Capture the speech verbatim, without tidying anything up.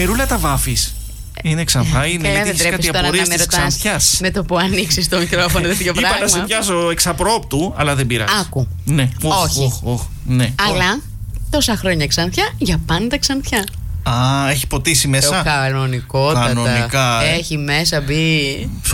Μυρούλα, τα βάφεις? Είναι Ξανθιά, είναι Καλά, γιατί δεν έχεις τρέπεις κάτι τώρα απορίες να με της ρωτάς Ξανθιάς. με το που ανοίξεις το μικρόφωνο τέτοιο Είπα να σε πράγμα. πιάσω εξαπρόπτου, αλλά δεν πειράζει. Άκου. Ναι. Οχ, Όχι. οχ, οχ, ναι. Αλλά τόσα χρόνια Ξανθιά, για πάντα Ξανθιά. Α, έχει ποτίσει μέσα. Το κανονικότατα. Κανονικά, ε. Έχει μέσα μπει.